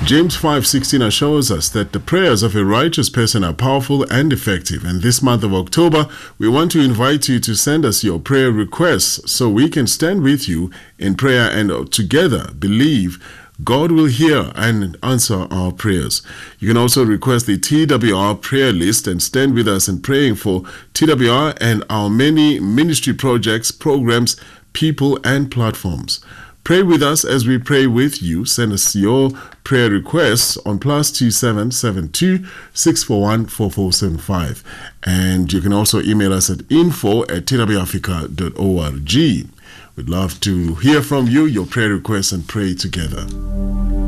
James 5:16 assures us that the prayers of a righteous person are powerful and effective. And this month of October, we want to invite you to send us your prayer requests so we can stand with you in prayer and together believe God will hear and answer our prayers. You can also request the TWR prayer list and stand with us in praying for TWR and our many ministry projects, programs, people, and platforms. Pray with us as we pray with you. Send us your prayer requests on +27 72 641 4475. And you can also email us at info@twrafrica.org. We'd love to hear from you, your prayer requests, and pray together.